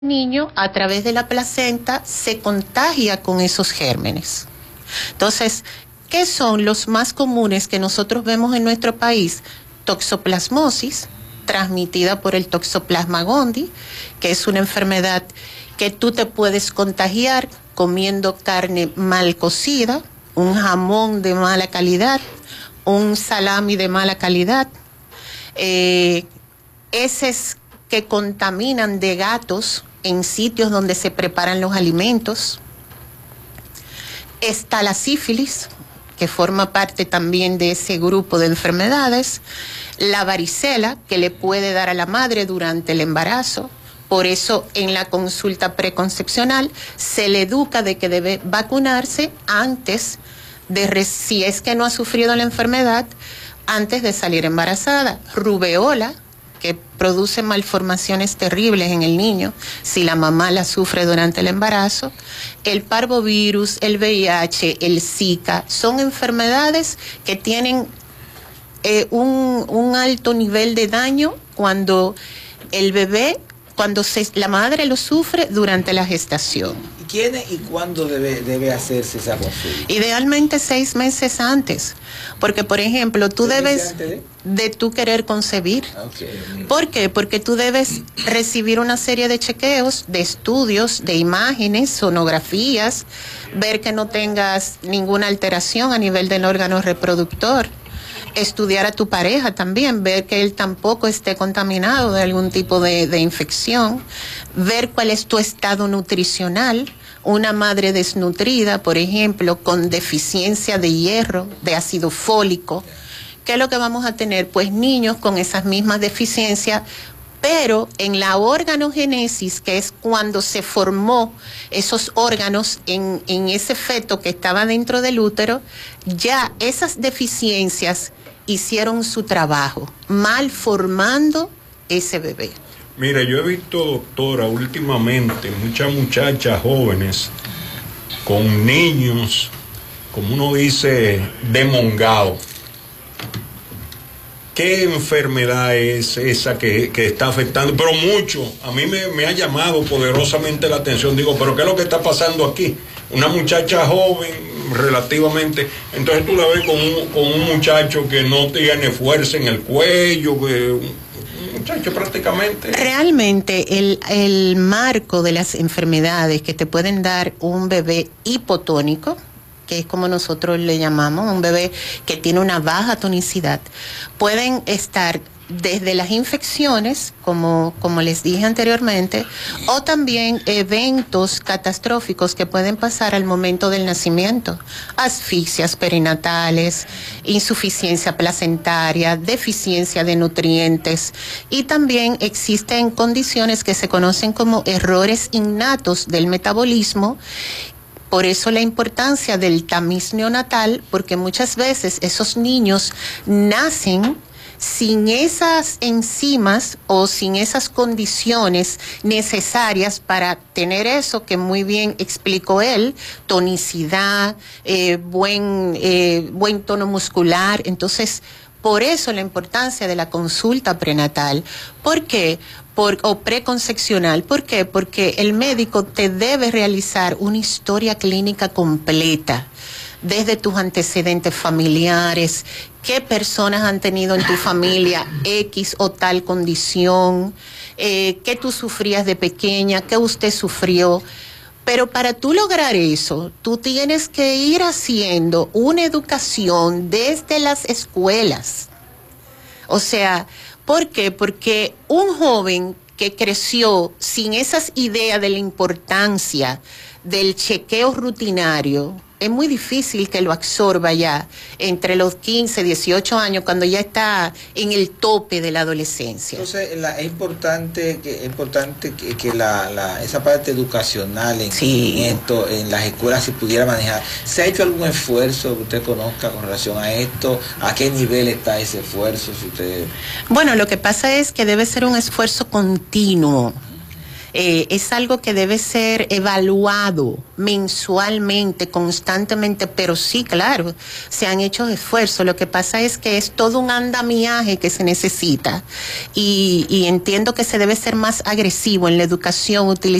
niño a través de la placenta se contagia con esos gérmenes. Entonces, ¿qué son los más comunes que nosotros vemos en nuestro país? Toxoplasmosis, transmitida por el Toxoplasma gondii, que es una enfermedad que tú te puedes contagiar comiendo carne mal cocida, un jamón de mala calidad, un salami de mala calidad, heces que contaminan de gatos en sitios donde se preparan los alimentos. Está la sífilis, que forma parte también de ese grupo de enfermedades, la varicela, que le puede dar a la madre durante el embarazo. Por eso en la consulta preconcepcional se le educa de que debe vacunarse antes de, si es que no ha sufrido la enfermedad, antes de salir embarazada. Rubeola, que produce malformaciones terribles en el niño si la mamá la sufre durante el embarazo. El parvovirus, el VIH, el Zika, son enfermedades que tienen un alto nivel de daño cuando el bebé, la madre lo sufre durante la gestación. ¿Quiénes y cuándo debe hacerse esa consulta? Idealmente 6 meses antes, porque por ejemplo tú debes de tú querer concebir. Okay. ¿Por qué? Porque tú debes recibir una serie de chequeos, de estudios, de imágenes, sonografías, ver que no tengas ninguna alteración a nivel del órgano reproductor. Estudiar a tu pareja también, ver que él tampoco esté contaminado de algún tipo de infección, ver cuál es tu estado nutricional. Una madre desnutrida, por ejemplo, con deficiencia de hierro, de ácido fólico, ¿qué es lo que vamos a tener? Pues niños con esas mismas deficiencias, pero en la organogénesis, que es cuando se formó esos órganos en ese feto que estaba dentro del útero, ya esas deficiencias hicieron su trabajo, malformando ese bebé. Mira, yo he visto, doctora, últimamente muchas muchachas jóvenes con niños, como uno dice, demongados. ¿Qué enfermedad es esa que está afectando? Pero mucho, a mí me ha llamado poderosamente la atención. Digo, ¿pero qué es lo que está pasando aquí? Una muchacha joven, relativamente, entonces tú la ves con un muchacho que no tiene fuerza en el cuello, muchacho prácticamente. Realmente el marco de las enfermedades que te pueden dar un bebé hipotónico, que es como nosotros le llamamos, un bebé que tiene una baja tonicidad, pueden estar desde las infecciones, como les dije anteriormente, o también eventos catastróficos que pueden pasar al momento del nacimiento, asfixias perinatales, insuficiencia placentaria, deficiencia de nutrientes, y también existen condiciones que se conocen como errores innatos del metabolismo. Por eso la importancia del tamiz neonatal, porque muchas veces esos niños nacen sin esas enzimas o sin esas condiciones necesarias para tener eso que muy bien explicó él, tonicidad, buen tono muscular. Entonces, por eso la importancia de la consulta prenatal. ¿Por qué? O preconcepcional. ¿Por qué? Porque el médico te debe realizar una historia clínica completa, desde tus antecedentes familiares, qué personas han tenido en tu familia X o tal condición, qué tú sufrías de pequeña, qué usted sufrió. Pero para tú lograr eso, tú tienes que ir haciendo una educación desde las escuelas. O sea, ¿por qué? Porque un joven que creció sin esas ideas de la importancia del chequeo rutinario, es muy difícil que lo absorba ya entre los 15, 18 años, cuando ya está en el tope de la adolescencia. Entonces, es importante que esa parte educacional en las escuelas se pudiera manejar. ¿Se ha hecho algún esfuerzo que usted conozca con relación a esto? ¿A qué nivel está ese esfuerzo? Bueno, lo que pasa es que debe ser un esfuerzo continuo. Es algo que debe ser evaluado mensualmente, constantemente, pero sí, claro, se han hecho esfuerzos. Lo que pasa es que es todo un andamiaje que se necesita y entiendo que se debe ser más agresivo en la educación,